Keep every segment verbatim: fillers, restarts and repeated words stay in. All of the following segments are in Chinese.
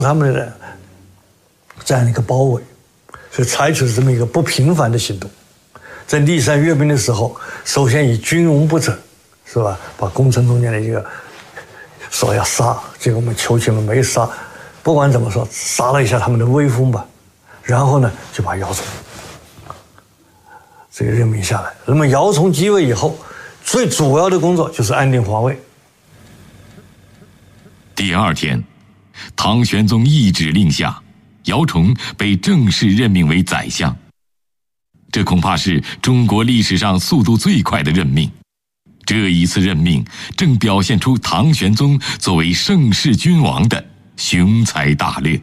他们的这样的一个包围，所以采取了这么一个不平凡的行动。在骊山阅兵的时候，首先以军容不整，是吧？把功臣中间的一个说要杀，结果我们求情了没杀。不管怎么说，杀了一下他们的威风吧。然后呢，就把姚崇这个任命下来。那么姚崇继位以后，最主要的工作就是安定皇位。 第二天，唐玄宗一指令下，姚崇被正式任命为宰相。这恐怕是中国历史上速度最快的任命。这一次任命正表现出唐玄宗作为盛世君王的雄才大略。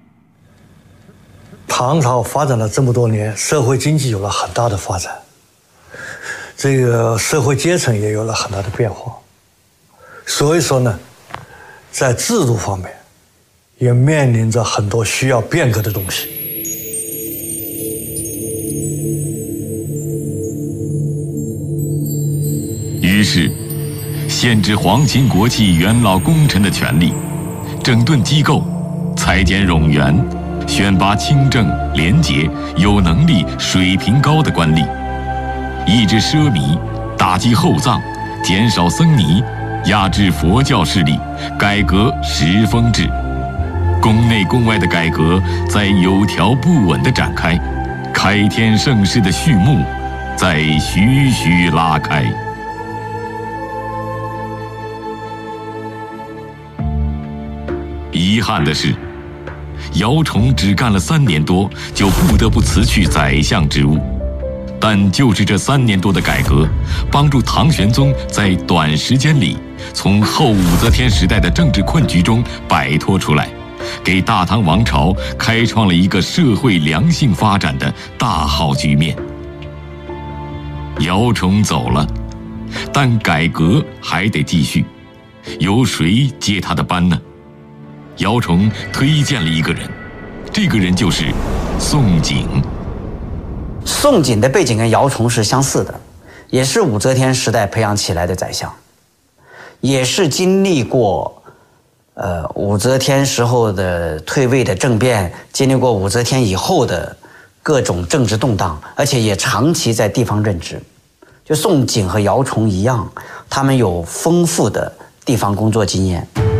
唐朝发展了这么多年，社会经济有了很大的发展，这个社会阶层也有了很大的变化。所以说呢，在制度方面也面临着很多需要变革的东西。 于是，限制皇亲国戚、元老功臣的权利，整顿机构，裁减冗员，选拔清正、廉洁、有能力、水平高的官吏，抑制奢靡，打击厚葬，减少僧尼，压制佛教势力，改革十封制。宫内宫外的改革在有条不紊地展开，开天盛世的序幕在徐徐拉开。遗憾的是，姚崇只干了三年多，就不得不辞去宰相职务。但就是这三年多的改革，帮助唐玄宗在短时间里从后武则天时代的政治困局中摆脱出来，给大唐王朝开创了一个社会良性发展的大好局面。姚崇走了，但改革还得继续，由谁接他的班呢？姚崇推荐了一个人，这个人就是宋璟。 宋璟的背景跟姚崇是相似的，也是武则天时代培养起来的宰相，也是经历过呃武则天时候的退位的政变，经历过武则天以后的各种政治动荡，而且也长期在地方任职。就宋璟和姚崇一样，他们有丰富的地方工作经验。